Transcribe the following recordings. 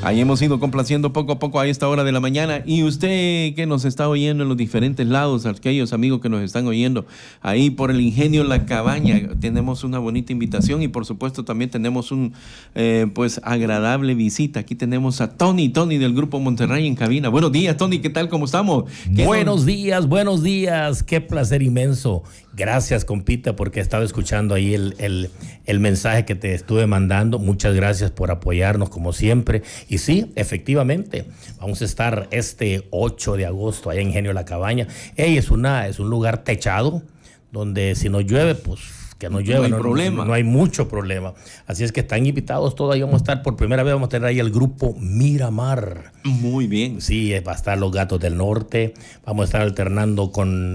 Ahí hemos ido complaciendo poco a poco a esta hora de la mañana. Y usted que nos está oyendo en los diferentes lados, aquellos amigos que nos están oyendo ahí por el Ingenio La Cabaña, tenemos una bonita invitación y por supuesto también tenemos un pues agradable visita. Aquí tenemos a Tony del Grupo Monterrey en cabina. Buenos días, Tony, ¿qué tal? ¿Cómo estamos? Buenos días, qué placer inmenso. Gracias, compita, porque he estado escuchando ahí el mensaje que te estuve mandando. Muchas gracias por apoyarnos como siempre. Y sí, efectivamente, vamos a estar este 8 de agosto allá en Ingenio La Cabaña. Es un lugar techado, donde si no llueve, pues que no llueve, no hay mucho problema. Así es que están invitados todos. Ahí vamos a estar por primera vez, vamos a tener ahí el grupo Miramar. Muy bien. Sí, va a estar los Gatos del Norte, vamos a estar alternando con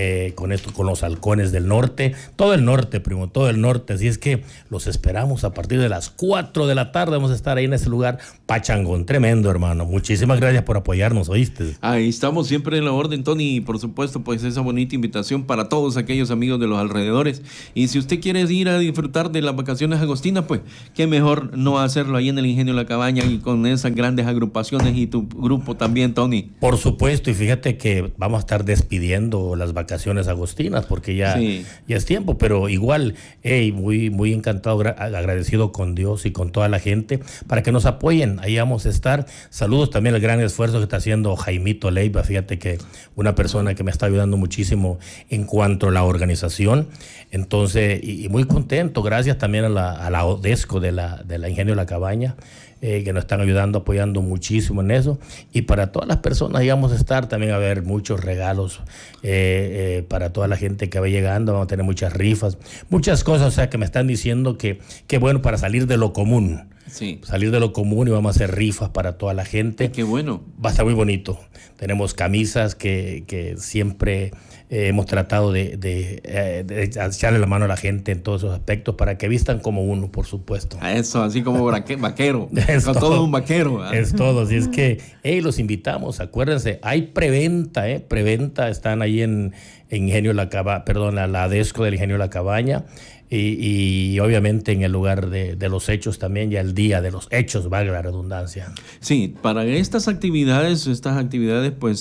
los Halcones del Norte, todo el norte, primo, todo el norte. Así es que los esperamos a partir de las 4 de la tarde, vamos a estar ahí en ese lugar pachangón, tremendo, hermano. Muchísimas gracias por apoyarnos, ¿oíste? Ahí estamos siempre en la orden, Tony, y por supuesto, pues esa bonita invitación para todos aquellos amigos de los alrededores. Y si usted quiere ir a disfrutar de las vacaciones agostinas, pues qué mejor no hacerlo ahí en el Ingenio La Cabaña y con esas grandes agrupaciones y tu grupo también, Tony. Por supuesto, y fíjate que vamos a estar despidiendo las vacaciones agostinas porque ya es tiempo, pero igual, muy encantado, agradecido con Dios y con toda la gente para que nos apoyen. Ahí vamos a estar. Saludos también al gran esfuerzo que está haciendo Jaimito Leiva, fíjate que una persona que me está ayudando muchísimo en cuanto a la organización. Entonces, y muy contento, gracias también a la Odesco de la Ingenio La Cabaña, que nos están ayudando, apoyando muchísimo en eso. Y para todas las personas, ahí vamos a estar, también a ver muchos regalos para toda la gente que va llegando, vamos a tener muchas rifas, muchas cosas, o sea, que me están diciendo que bueno para salir de lo común. Sí. Salir de lo común y vamos a hacer rifas para toda la gente. Qué bueno. Va a estar muy bonito. Tenemos camisas que siempre hemos tratado de echarle la mano a la gente en todos esos aspectos para que vistan como uno, por supuesto. Eso, así como vaquero. Todo un vaquero. Es todo. Así es que, los invitamos. Acuérdense, hay preventa, están ahí en Ingenio La Cabaña, perdón, la Adesco del Ingenio La Cabaña. Y obviamente en el lugar de los hechos también, ya el día de los hechos, valga la redundancia. Sí, para estas actividades pues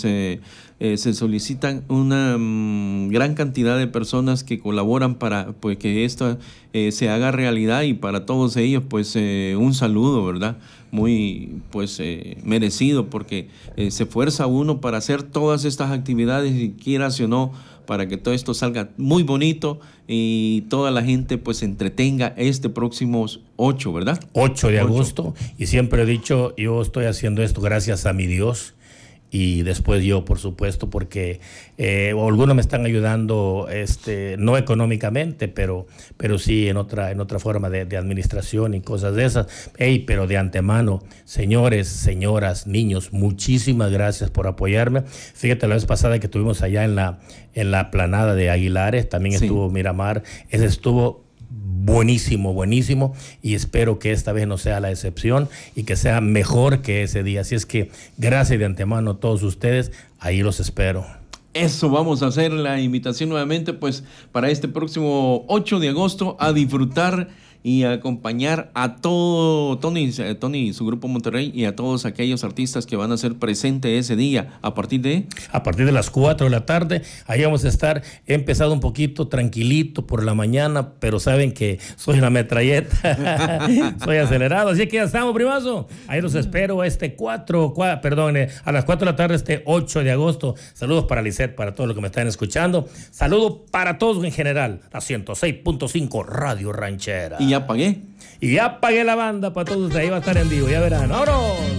se solicitan una gran cantidad de personas que colaboran para pues que esto se haga realidad, y para todos ellos pues un saludo, ¿verdad? Muy pues merecido, porque se esfuerza uno para hacer todas estas actividades, y quieras o no, para que todo esto salga muy bonito y toda la gente pues se entretenga este próximo 8, ¿verdad? 8 de agosto. Y siempre he dicho, yo estoy haciendo esto gracias a mi Dios. Y después yo, por supuesto, porque algunos me están ayudando, no económicamente, pero sí en otra forma de administración y cosas de esas. Pero de antemano, señores, señoras, niños, muchísimas gracias por apoyarme. Fíjate, la vez pasada que estuvimos allá en la planada de Aguilares, también estuvo Miramar, ese estuvo buenísimo, y espero que esta vez no sea la excepción y que sea mejor que ese día. Así es que gracias de antemano a todos ustedes, ahí los espero. Eso, vamos a hacer la invitación nuevamente pues para este próximo 8 de agosto a disfrutar y a acompañar a todo Tony y su grupo Monterrey, y a todos aquellos artistas que van a ser presentes ese día a partir de las 4 de la tarde. Ahí vamos a estar. He empezado un poquito tranquilito por la mañana, pero saben que soy una metralleta, soy acelerado, así que ya estamos, primazo. Ahí los espero a las 4 de la tarde, este 8 de agosto. Saludos para Lisette, para todos los que me están escuchando. Saludos para todos en general. La 106.5 Radio Ranchera. Y ya pagué. Y ya pagué la banda para todos ustedes. Ahí va a estar en vivo, ya verán. ¡Vámonos!